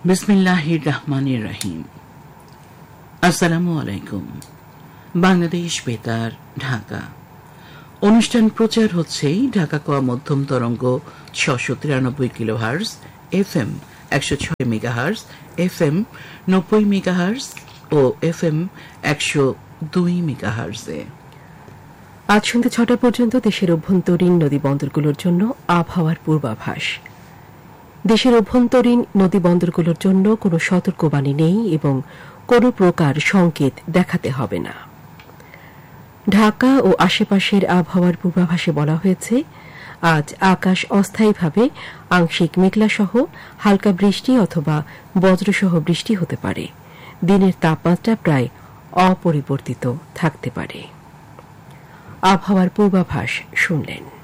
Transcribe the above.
বিসমিল্লাহির রহমানির রহিম। আসসালামু আলাইকুম। বাংলাদেশ বেতার, ঢাকা। অনুষ্ঠান প্রচার হচ্ছে ঢাকা কোয়া মধ্যম তরঙ্গ 693 kilohertz, FM 106 megahertz, FM 90 megahertz ও FM 102 মেগাহার্জে। আজ সন্ধ্যে 6টা পর্যন্ত দেশের অভ্যন্তরীণ নদী বন্দরগুলোর জন্য আবহাওয়ার পূর্বাভাস। দেশের অভ্যন্তরীণ নদী বন্দরগুলোর জন্য কোনো সতর্কবাণী নেই এবং কোনো প্রকার সংকেত দেখাতে হবে না। ঢাকা ও আশেপাশের আবহাওয়ার পূর্বাভাসে বলা হয়েছে, আজ আকাশ অস্থায়ীভাবে আংশিক মেঘলাসহ হালকা বৃষ্টি অথবা বজ্রসহ বৃষ্টি হতে পারে। দিনের তাপমাত্রা প্রায় অপরিবর্তিত থাকতে পারে। আবহাওয়ার পূর্বাভাস শুনলেন।